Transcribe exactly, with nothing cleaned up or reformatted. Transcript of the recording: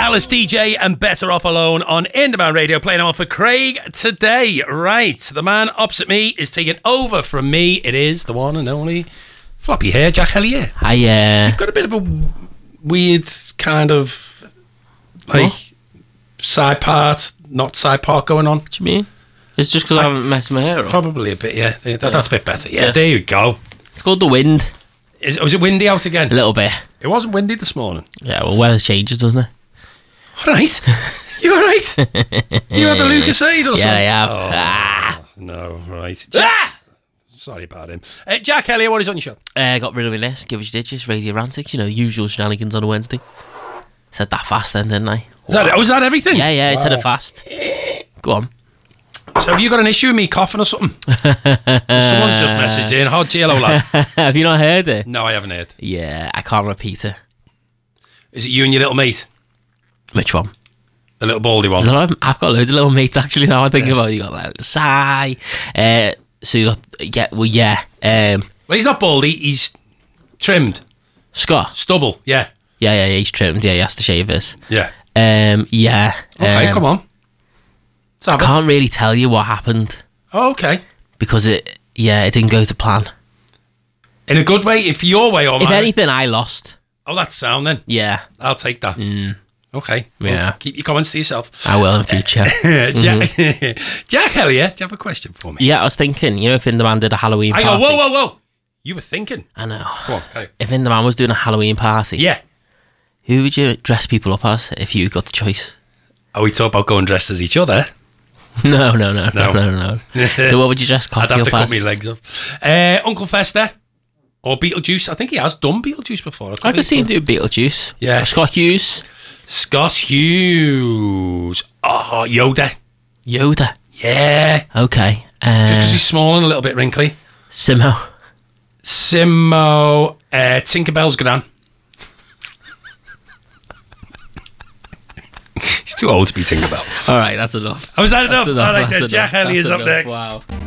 Dallas D J and Better Off Alone on In Demand Radio, playing on for Craig today. Right, the man opposite me is taking over from me. It is the one and only floppy hair Jack Hellier. Hi, uh... You've got a bit of a weird kind of like what? side part, not side part going on. What do you mean? It's just because I, I haven't messed my hair up. Probably a bit, yeah. That, that's a bit better. Yeah, yeah, there you go. It's called the wind. Is, was it windy out again? A little bit. It wasn't windy this morning. Yeah, well, weather changes, doesn't it? All right. You all right? You had the Lucasade or yeah, something? Yeah, I have. Oh, ah. No, right. Jack, ah! Sorry about him. Uh, Jack Hellier, what is on your show? I uh, got rid of my list. Give us your ditches. Radio Rantics. You know, usual shenanigans on a Wednesday. Said that fast then, didn't I? Was that, was that everything? Yeah, yeah, wow. I said it fast. Go on. So have you got an issue with me coughing or something? Someone's just messaged in. Hot J L O lad. Have you not heard it? No, I haven't heard. Yeah, I can't repeat it. Is it you and your little mate? Which one? The little baldy one. I've got loads of little mates actually now I think yeah. about it. You got like Sai. Uh, so you got, yeah, well, yeah. Um, well, he's not baldy, he's trimmed. Scott? Stubble, yeah. Yeah, yeah, yeah, he's trimmed. Yeah, he has to shave his. Yeah. Um, yeah. Okay, um, come on. I can't really tell you what happened. Oh, okay. Because it, yeah, it didn't go to plan. In a good way, if your way or mine? If anything, I lost. Oh, that's sound then. Yeah. I'll take that. Mm. Okay. Yeah. Well, keep your comments to yourself. I will in future. Jack, mm-hmm. Jack Hellier, do you have a question for me? Yeah, I was thinking, you know, if In The Man did a Halloween I party. go, whoa, whoa, whoa. You were thinking. I know. Go on, okay. If In The Man was doing a Halloween party. Yeah. Who would you dress people up as if you got the choice? Are we talking about going dressed as each other? No, no, no, no, no, no. no. So what would you dress Cocky I'd have to up cut as? my legs up. Uh, Uncle Fester or Beetlejuice. I think he has done Beetlejuice before. I could see him do Beetlejuice. Yeah. Scott Hughes. Scott Hughes. Oh, Yoda. Yoda. Yeah. Okay. Uh, Just because he's small and a little bit wrinkly. Simo. Simo. Uh, Tinkerbell's gran. He's too old to be Tinkerbell. All right, that's enough. Oh, was that enough? That's enough. I like That's that. Jack Hellier's up enough. next. Wow.